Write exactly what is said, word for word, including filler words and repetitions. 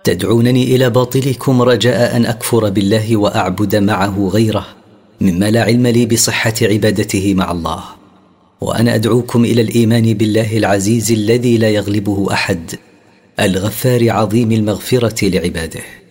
تدعونني إلى باطلكم رجاء أن أكفر بالله وأعبد معه غيره مما لا علم لي بصحة عبادته مع الله. وأنا أدعوكم إلى الإيمان بالله العزيز الذي لا يغلبه أحد، الغفار عظيم المغفرة لعباده.